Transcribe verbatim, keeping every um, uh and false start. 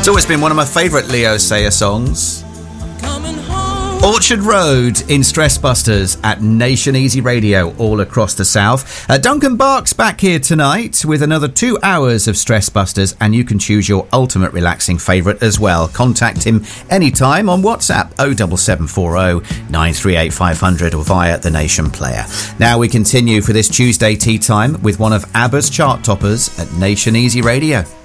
always been one of my favourite Leo Sayer songs. Orchard Road in Stress Busters at Nation Easy Radio all across the south. Uh, Duncan Bark's back here tonight with another two hours of Stress Busters, and you can choose your ultimate relaxing favourite as well. Contact him anytime on WhatsApp oh seven seven four oh nine three eight five hundred or via the Nation Player. Now we continue for this Tuesday tea time with one of ABBA's chart toppers at Nation Easy Radio.